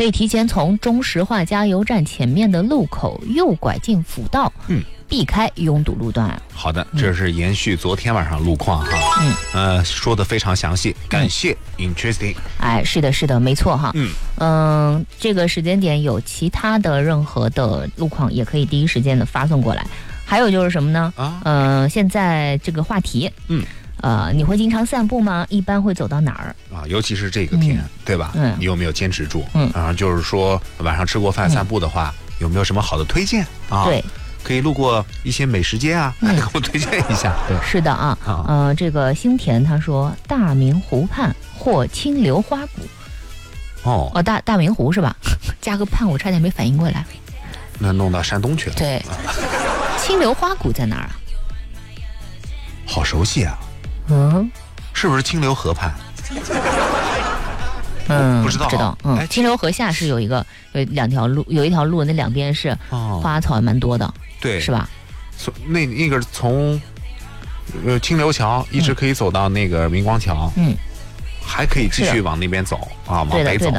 可以提前从中石化加油站前面的路口右拐进辅道，避开拥堵路段。 好的，这是延续昨天晚上路况哈，说的非常详细，感谢 Interesting。 哎，是的，没错哈。这个时间点有其他的任何的路况，也可以第一时间的发送过来。还有就是什么呢？现在这个话题，你会经常散步吗？一般会走到哪儿啊？尤其是这个天，对吧？你有没有坚持住？就是说晚上吃过饭散步的话，有没有什么好的推荐啊？ 对。 可以路过一些美食街啊，给我推荐一下。对， 是的啊，这个新田他说大明湖畔或清流花谷。大明湖是吧？加个畔，我差点没反应过来。 那弄到山东去了。 对，清流花谷在哪儿啊？ 好熟悉啊。是不是清流河畔？不知道。 清流河下是有两条路，有一条路那两边是花草蛮多的。对，是吧？ 那个从清流桥一直可以走到那个明光桥，还可以继续往那边走啊，往北走。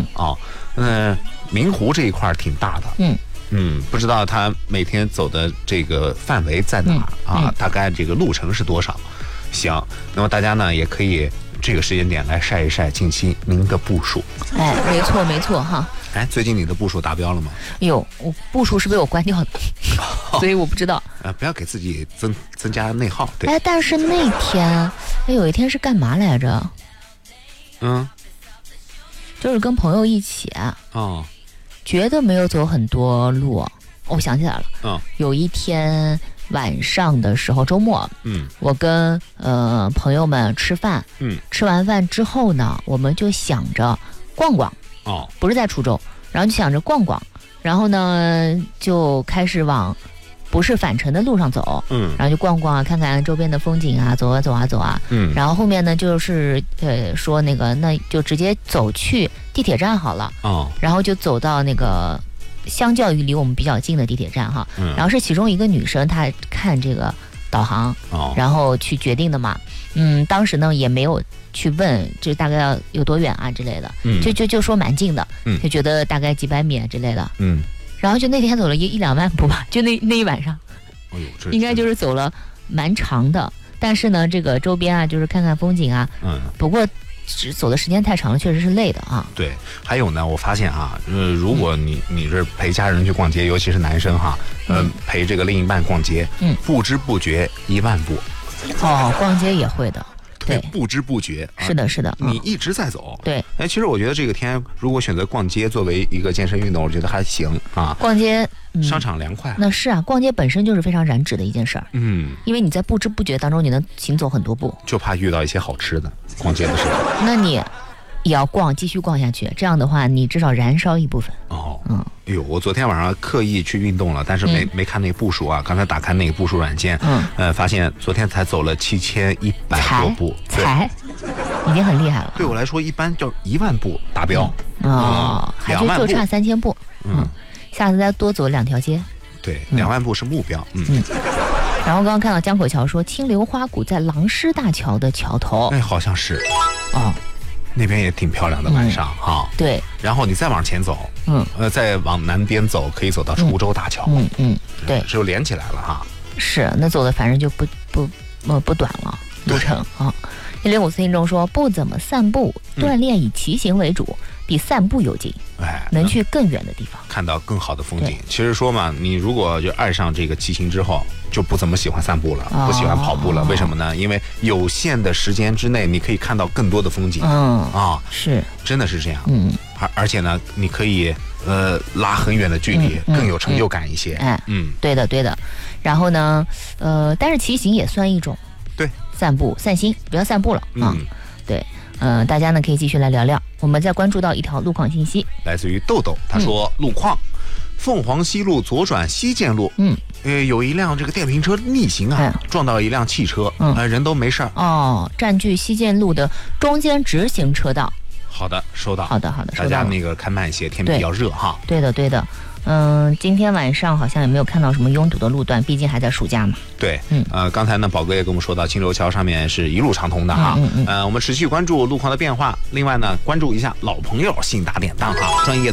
明湖这一块挺大的，不知道他每天走的这个范围在哪啊？大概这个路程是多少？行，那么大家呢也可以这个时间点来晒一晒近期您的步数。 哎，没错哈。 哎，最近你的步数达标了吗？ 有，我步数是被我关掉的，所以我不知道。 不要给自己增加内耗。对。 哎，但是那天，有一天是干嘛来着？就是跟朋友一起。觉得没有走很多路。我想起来了。有一天晚上的时候，周末，我跟朋友们吃饭。吃完饭之后呢，我们就想着逛逛。不是在滁州，然后就想着逛逛，然后呢就开始往不是返程的路上走，然后就逛逛啊，看看周边的风景啊，走啊，然后后面呢就是说那就直接走去地铁站好了，然后就走到那个相较于离我们比较近的地铁站哈，然后是其中一个女生她看这个导航，然后去决定的嘛，当时呢也没有去问就大概要有多远啊之类的，就说蛮近的，就觉得大概几百米之类的，然后就那天走了一两万步吧，就那一晚上，应该就是走了蛮长的，但是呢这个周边啊就是看看风景啊，不过只走的时间太长了，确实是累的啊。 对，还有呢，我发现啊，如果你是陪家人去逛街，尤其是男生哈，陪这个另一半逛街，不知不觉1万步。 逛街也会的。对， 不知不觉。 是的。 你一直在走。 对。 其实我觉得这个天如果选择逛街作为一个健身运动，我觉得还行啊。 逛街， 商场凉快。 那是啊，逛街本身就是非常燃脂的一件事儿。因为你在不知不觉当中，你能行走很多步。 就怕遇到一些好吃的，逛街的时候。 那你也要继续逛下去，这样的话，你至少燃烧一部分。 我昨天晚上刻意去运动了，但是没看那个步数啊。刚才打开那个步数软件，发现昨天才走了7100多步， 已经很厉害了。 对我来说，一般就1万步达标。 还就差3000步。下次再多走2条街。 对，2万步是目标。 然后刚刚看到江口桥说，清流花谷在狼师大桥的桥头。 好像是。那边也挺漂亮的，晚上哈。对。然后你再往前走，再往南边走，可以走到滁州大桥。对，就连起来了哈。 是，那走的反正就不短了路程啊。1054听众说，不怎么散步，锻炼以骑行为主，比散步有劲。能去更远的地方， 看到更好的风景。其实说嘛，你如果就爱上这个骑行之后，就不怎么喜欢散步了，不喜欢跑步了。为什么呢？因为有限的时间之内，你可以看到更多的风景。是，真的是这样。而且呢，你可以拉很远的距离，更有成就感一些。 对的。然后呢，但是骑行也算一种散步散心，不要散步了啊。对。大家呢可以继续来聊聊。我们再关注到一条路况信息， 来自于豆豆，他说路况，凤凰西路左转西建路，有一辆这个电瓶车逆行啊，撞到一辆汽车，人都没事儿。 占据西建路的中间直行车道。 好的，收到。 好的， 大家那个开慢些，天比较热哈。 对的。今天晚上好像也没有看到什么拥堵的路段，毕竟还在暑假嘛。 对，刚才呢，宝哥也跟我们说到，清流桥上面是一路畅通的哈。我们持续关注路况的变化。另外呢，关注一下老朋友信达典当哈，专业